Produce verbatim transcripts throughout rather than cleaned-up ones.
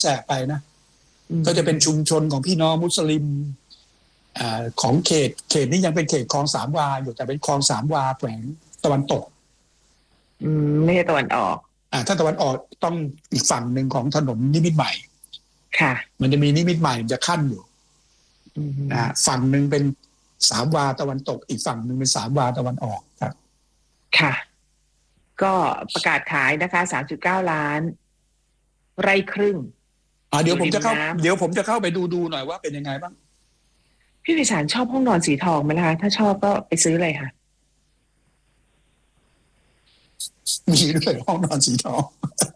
แสะไปนะก็จะเป็นชุมชนของพี่น้องมุสลิมอ่าของเขตเขตนี้ยังเป็นเขตคลองสามวาอยู่แต่เป็นคลองสามวาแขวงตะวันตกอืมไม่ใช่ตะวันออกอ่าถ้าตะวันออกต้องอีกฝั่งหนึ่งของถนนนิมิตรใหม่ค่ะมันจะมีนิมิตรใหม่จะขั้นอยู่นะฝั่งหนึ่งเป็นสามวาตะวันตกอีกฝั่งหนึ่งเป็นสามวาตะวันออกครับค่ะก็ประกาศขายนะคะ สามจุดเก้า ล้านไร่ครึ่งอ่าเดี๋ยวผมจะเข้าเดี๋ยวผมจะเข้าไปดูดูหน่อยว่าเป็นยังไงบ้างพี่วิสารชอบห้องนอนสีทองไหมล่ะถ้าชอบก็ไปซื้อเลยค่ะมีด้วยห้องนอนสีทอง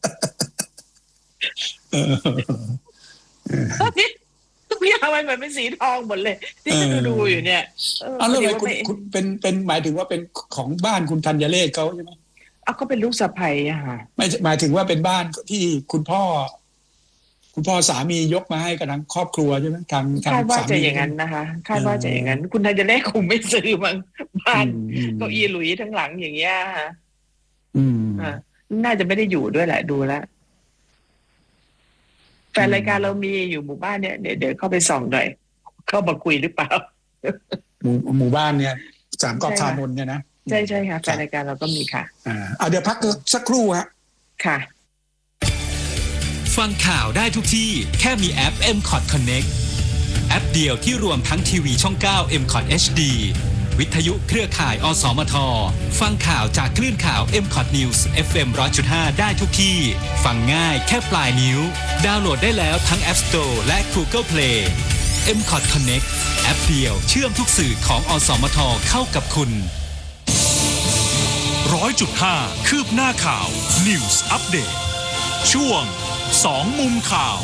ทุกอย่างมันเหมือนเป็นสีทองหมดเลยที่จะดูดูอยู่เนี่ยอ้าวแล้วอะไรคุณคุณเป็นเป็นหมายถึงว่าเป็นของบ้านคุณธัญเรศเขาใช่ไหมอ้าวก็เป็นลูกสะใภ้อะค่ะไม่หมายถึงว่าเป็นบ้านที่คุณพ่อคุณพ่อสามียกมาให้กับทางครอบครัวใช่ไหมทางคาดว่าจะอย่างนั้นนะคะคาดว่าจะอย่างนั้นคุณธัญเรศคงไม่ซื้อมั้งบ้านเก้าอี้หลุยทั้งหลังอย่างเงี้ยค่ะอืมอ่าน่าจะไม่ได้อยู่ด้วยแหละดูแล้วแฟนรายการเรามีอยู่หมู่บ้านเนี่ยเดี๋ยวเดี๋ยวเข้าไปส่องหน่อยเข้ามาคุยหรือเปล่าหมู่หมู่บ้านเนี่ยสามกอกคานนท์เนี่ยนะใช่ใช่ค่ะแฟนรายการเราก็มีค่ะอ่าเอาเดี๋ยวพักสักครู่ฮะค่ะฟังข่าวได้ทุกที่แค่มีแอป เอ็ม คอท Connect แอปเดียวที่รวมทั้งทีวีช่องเก้า เอ็ม คอท เอช ดี วิทยุเครือข่ายอสมทฟังข่าวจากคลื่นข่าว เอ็ม คอท News เอฟ เอ็ม หนึ่งร้อยจุดห้า ได้ทุกที่ฟังง่ายแค่ปลายนิ้วดาวน์โหลดได้แล้วทั้ง App Store และ Google Play เอ็ม คอท Connect แอปเดียวเชื่อมทุกสื่อของอสมทเข้ากับคุณหนึ่งร้อยจุดห้า คืบหน้าข่าว News Update ช่วงสองมุมข่าว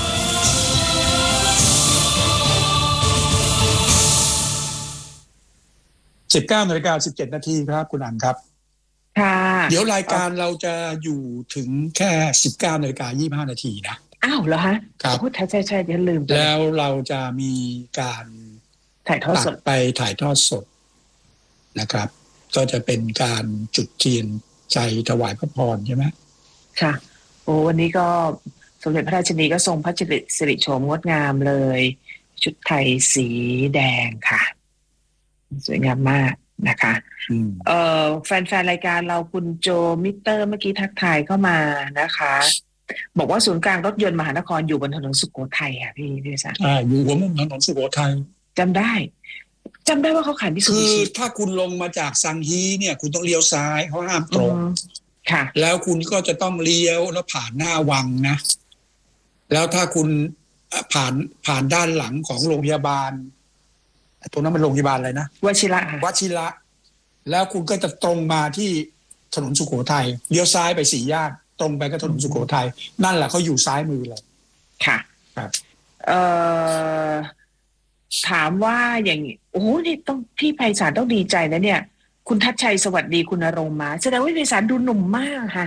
สิบเก้านาฬิกาสิบเจ็ดนาทีครับคุณอันครับค่ะเดี๋ยวรายการเราจะอยู่ถึงแค่สิบเก้านาฬิกายี่สิบห้านาทีนะอ้าวเหรอฮะครับใช่ใช่ใช่ฉันลืมไปแล้วเราจะมีการถ่ายทอดสดไปถ่ายทอดสดนะครับก็จะเป็นการจุดเทียนใจถวายพระพรใช่ไหมค่ะโอ้วันนี้ก็สมเด็จพระราชินีก็ทรงพระสิริโฉมงดงามเลยชุดไทยสีแดงค่ะสวยงามมากนะคะเอ่อแฟนๆรายการเราคุณโจมิเตอร์เมื่อกี้ทักทายเข้ามานะคะบอกว่าศูนย์กลางรถยนต์มหานครอยู่บนถนนสุโขทัยค่ะพี่พี่สันอ่าอยู่หัวมุมถนนสุโขทัยจำได้จำได้ว่าเขาขายมิตซูบิชิคือถ้าคุณลงมาจากซังฮีเนี่ยคุณต้องเลี้ยวซ้ายเขาห้ามตรงค่ะแล้วคุณก็จะต้องเลี้ยวแล้วผ่านหน้าวังนะแล้วถ้าคุณผ่านผ่านด้านหลังของโรงพยาบาลตรงนั้นมันโรงพยาบาลอะไรนะวชิระวชิระแล้วคุณก็จะตรงมาที่ถนนสุโขทัยเลี้ยวซ้ายไปสี่แยกตรงไปก็ถนนสุโขทัยนั่นแหละเขาอยู่ซ้ายมือเลยค่ะครับเอ่อถามว่าอย่างโอ้นี่ต้องพี่ไพศาลต้องดีใจนะเนี่ยคุณทัชชัยสวัสดีคุณณรงค์มาแสดงว่าไพศาลดูหนุ่มมากค่ะ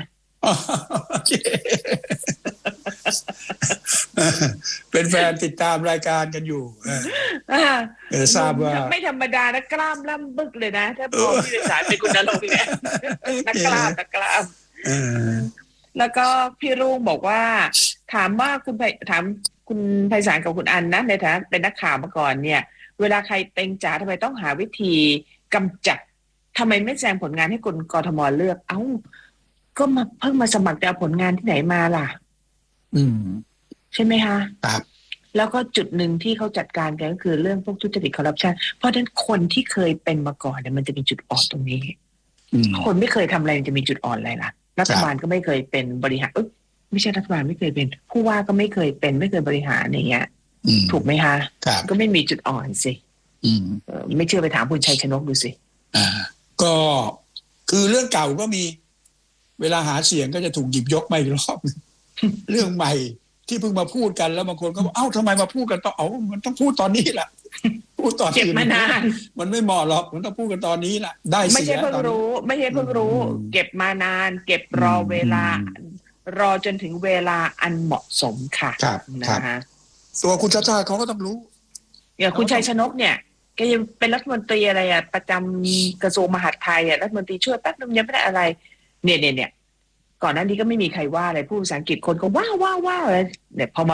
เป็นแฟนติดตามรายการกันอยู่เออทราบว่าไม่ธรรมดานะกล้ามล่ำบึกเลยนะถ้าพอพี่ไพศาลเป็นคุณณรงค์เนี่ยนักกล้ามนักกล้ามแล้วก็พี่รุ่งบอกว่าถามว่าคุณไพถามคุณไพศาลกับคุณอันนะในฐานะเป็นนักข่าวมาก่อนเนี่ยเวลาใครเต็งจ๋าทำไมต้องหาวิธีกำจัดทำไมไม่แสดงผลงานให้คนกทมเลือกเอ้าก็มาเพิ่งมาสมัครแต่ผลงานที่ไหนมาล่ะอืมใช่ไหมคะครับแล้วก็จุดหนึ่งที่เขาจัดการกันก็คือเรื่องพวกทุจริตคอร์รัปชันเพราะฉะนั้นคนที่เคยเป็นมาก่อนเนี่ยมันจะมีจุดอ่อนตรงนี้คนไม่เคยทำอะไรมันจะมีจุดอ่อนอะไรล่ะรัฐบาลก็ไม่เคยเป็นบริหารเอ้ยไม่ใช่รัฐบาลไม่เคยเป็นผู้ว่าก็ไม่เคยเป็นไม่เคยบริหารอย่างเงี้ยถูกไหมคะก็ไม่มีจุดอ่อนสิไม่เชื่อไปถามคุณชัยชนกดูสิอ่าก็คือเรื่องเก่าก็มีเวลาหาเสียงก็จะถูกหยิบยกมาอีกรอบเรื่องใหม่ที่เพิ่งมาพูดกันแล้วบางคนก็บอกเอ้าทำไมมาพูดกันตอนเอามันต้องพูดตอนนี้แหละพูดตอนเก็บมานานมันไม่เหมาะหรอกมันต้องพูดกันตอนนี้แหละได้เสียไม่ใช่เพิ่งรู้ไม่ใช่เพิ่งรู้เก็บมานานเก็บรอเวลารอจนถึงเวลาอันเหมาะสมค่ะนะคะตัวคุณชาติชาติเขาก็ต้องรู้อย่างคุณชัยชนกเนี่ยแกยังเป็นรัฐมนตรีอะไรอ่ะประจำกระทรวงมหาดไทยอ่ะรัฐมนตรีช่วยแป๊บนึงยังไม่ได้อะไรเนี่ยเนี่ยเนี่ยก่อนหน้านี้ก็ไม่มีใครว่าอะไรพูดภาษาอังกฤษคนก็ว้าวว้าวว้าวเลยเนี่ยพอมา